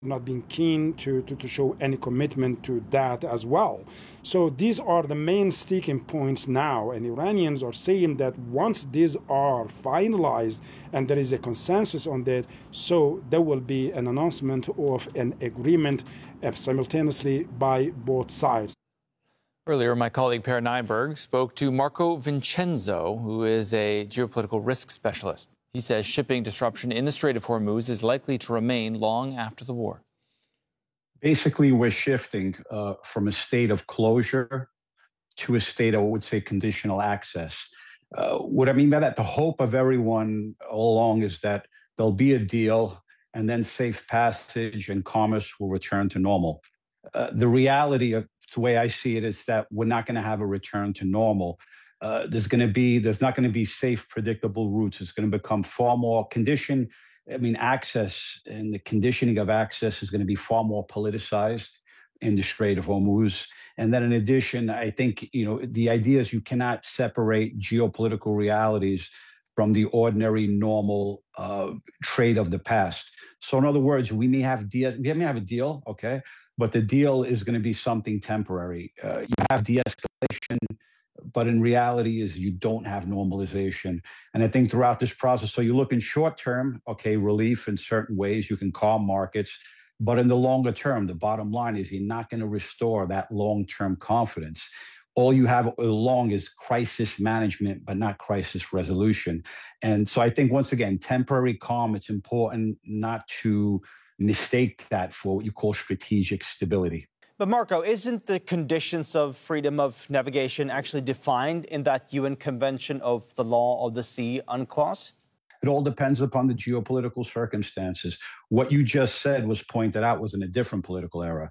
not being keen to show any commitment to that as well. So these are the main sticking points now, and Iranians are saying that once these are finalized and there is a consensus on that, so there will be an announcement of an agreement simultaneously by both sides. Earlier, my colleague Per Nyberg spoke to Marco Vincenzo, who is a geopolitical risk specialist. He says shipping disruption in the Strait of Hormuz is likely to remain long after the war. Basically, we're shifting from a state of closure to a state of, I would say, conditional access. What I mean by that, the hope of everyone all along is that there'll be a deal and then safe passage and commerce will return to normal. The reality of the way I see it is that we're not going to have a return to normal. There's not going to be safe, predictable routes. It's going to become far more access and the conditioning of access is going to be far more politicized in the Strait of Hormuz. And then in addition, I think, the idea is you cannot separate geopolitical realities from the ordinary, normal trade of the past. So in other words, we may have a deal, okay, but the deal is going to be something temporary. You have de-escalation, but in reality is you don't have normalization. And I think throughout this process, so you look in short term, okay, relief in certain ways, you can calm markets, but in the longer term, the bottom line is you're not going to restore that long-term confidence. All you have along is crisis management, but not crisis resolution. And so I think, once again, temporary calm, it's important not to mistake that for what you call strategic stability. But Marco, isn't the conditions of freedom of navigation actually defined in that UN Convention of the Law of the Sea UNCLOS? It all depends upon the geopolitical circumstances. What you just said was pointed out was in a different political era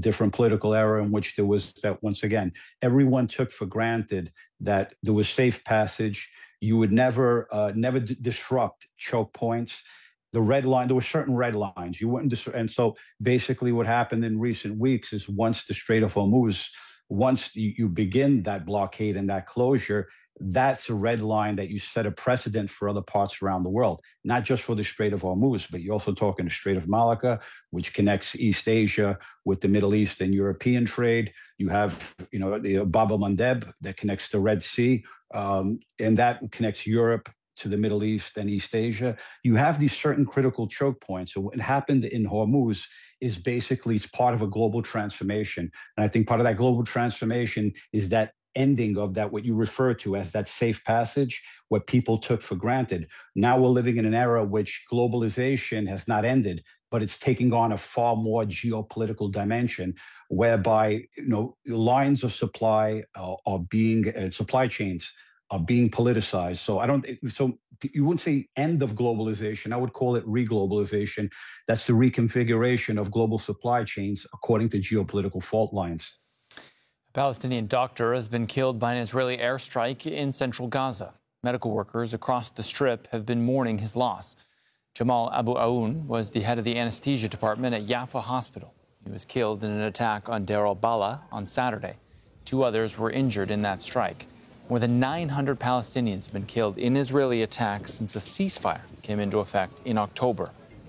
in which there was that, once again, everyone took for granted that there was safe passage. You would never disrupt choke points. The red line, there were certain red lines. You wouldn't and so basically what happened in recent weeks is once the Strait of Hormuz, once you begin that blockade and that closure, that's a red line that you set a precedent for other parts around the world, not just for the Strait of Hormuz, but you're also talking the Strait of Malacca, which connects East Asia with the Middle East and European trade. You have, the Bab el-Mandeb that connects the Red Sea, and that connects Europe to the Middle East and East Asia. You have these certain critical choke points. So what happened in Hormuz is basically it's part of a global transformation. And I think part of that global transformation is that ending of that, what you refer to as that safe passage, what people took for granted. Now we're living in an era which globalization has not ended, but it's taking on a far more geopolitical dimension, whereby lines of supply are being supply chains are being politicized. So you wouldn't say end of globalization. I would call it reglobalization. That's the reconfiguration of global supply chains according to geopolitical fault lines. A Palestinian doctor has been killed by an Israeli airstrike in central Gaza. Medical workers across the Strip have been mourning his loss. Jamal Abu Aoun was the head of the anesthesia department at Yafa Hospital. He was killed in an attack on Deir al-Balah on Saturday. 2 others were injured in that strike. More than 900 Palestinians have been killed in Israeli attacks since a ceasefire came into effect in October.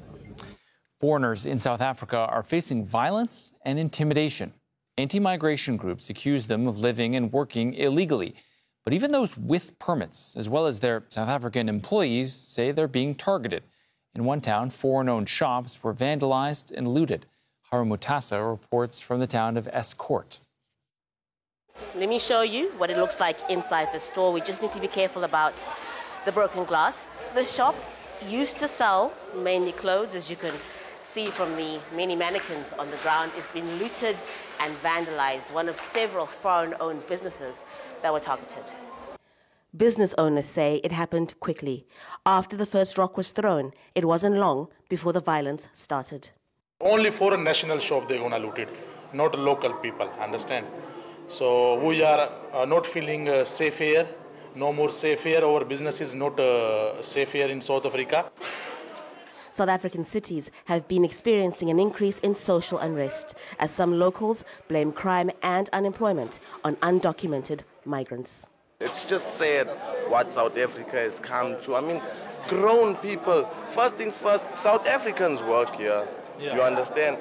Foreigners in South Africa are facing violence and intimidation. Anti-migration groups accuse them of living and working illegally. But even those with permits, as well as their South African employees, say they're being targeted. In one town, foreign-owned shops were vandalized and looted. Haru Mutasa reports from the town of Escourt. Let me show you what it looks like inside the store. We just need to be careful about the broken glass. The shop used to sell mainly clothes, as you can see from the many mannequins on the ground. It's been looted and vandalized, one of several foreign-owned businesses that were targeted. Business owners say it happened quickly. After the first rock was thrown, it wasn't long before the violence started. Only foreign national shop they're gonna loot it, not local people, understand? So we are not feeling safe here, no more safe here. Our business is not safe here in South Africa. South African cities have been experiencing an increase in social unrest as some locals blame crime and unemployment on undocumented migrants. It's just sad what South Africa has come to. I mean, grown people, first things first, South Africans work here. Yeah. You understand?